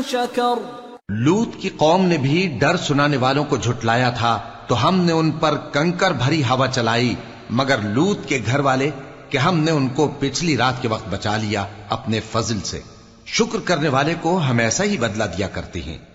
शकर। लूत की कौम ने भी डर सुनाने वालों को झुटलाया था, तो हमने उन पर कंकर भरी हवा चलाई, मगर लूत के घर वाले कि हमने उनको पिछली रात के वक्त बचा लिया अपने फजल से। शुक्र करने वाले को हम ऐसा ही बदला दिया करते हैं।